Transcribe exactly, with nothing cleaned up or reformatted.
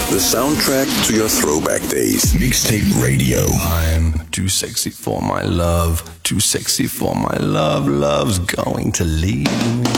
The soundtrack to your throwback days. Mixtape Radio. I'm too sexy for my love. Too sexy for my love. Love's going to leave me.